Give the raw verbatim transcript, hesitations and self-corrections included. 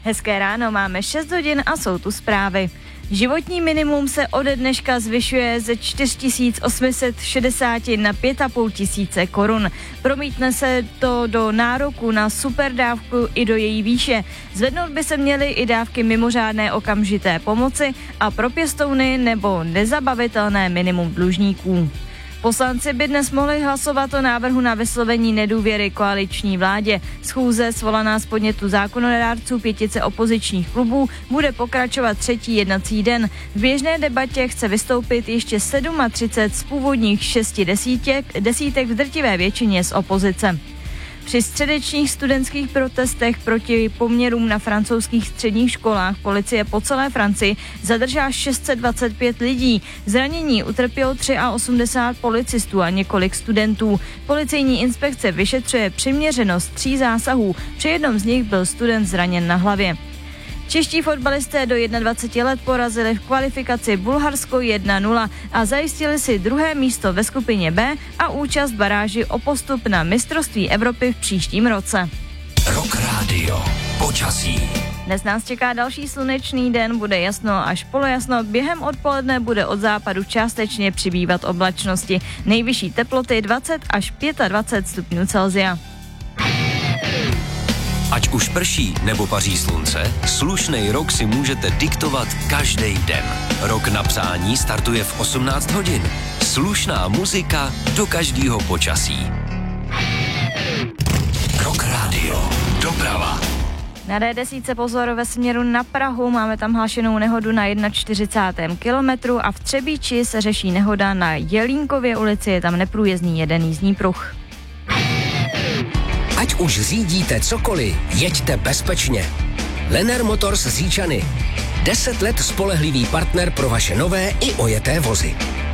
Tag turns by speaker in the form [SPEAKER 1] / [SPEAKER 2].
[SPEAKER 1] Hezké ráno, máme šest hodin a jsou tu zprávy. Životní minimum se ode dneška zvyšuje ze čtyři tisíce osm set šedesát na pět a půl tisíce korun. Promítne se to do nároku na superdávku i do její výše. Zvednout by se měly i dávky mimořádné okamžité pomoci a pro pěstouny nebo nezabavitelné minimum dlužníků. Poslanci by dnes mohli hlasovat o návrhu na vyslovení nedůvěry koaliční vládě. Schůze svolaná z podnětu zákonodárců pětice opozičních klubů bude pokračovat třetí jednací den. V běžné debatě chce vystoupit ještě třicet sedm z původních šesti desítek, desítek v drtivé většině z opozice. Při středečních studentských protestech proti poměrům na francouzských středních školách policie po celé Francii zadržela šest set dvacet pět lidí. Zranění utrpělo osmdesát tři policistů a několik studentů. Policejní inspekce vyšetřuje přiměřenost tří zásahů. Při jednom z nich byl student zraněn na hlavě. Čeští fotbalisté do dvacet jedna let porazili v kvalifikaci Bulharsko jedna nula a zajistili si druhé místo ve skupině B a účast baráži o postup na mistrovství Evropy v příštím roce.
[SPEAKER 2] Rock Radio. Počasí.
[SPEAKER 1] Dnes nás čeká další slunečný den, bude jasno až polojasno, během odpoledne bude od západu částečně přibývat oblačnosti. Nejvyšší teploty dvacet až dvacet pět stupňů Celsia.
[SPEAKER 2] Ať už prší nebo paří slunce, slušnej rok si můžete diktovat každý den. Rok na psání startuje v osmnáct hodin. Slušná muzika do každého počasí. Rock Radio. Doprava.
[SPEAKER 1] Na D deset pozor ve směru na Prahu, máme tam hlášenou nehodu na čtyřicátém prvním kilometru a v Třebíči se řeší nehoda na Jelínkově ulici, je tam neprůjezdný jeden jízdní pruh.
[SPEAKER 3] Ať už řídíte cokoliv, jeďte bezpečně. Lenner Motors z Říčany. Deset let spolehlivý partner pro vaše nové i ojeté vozy.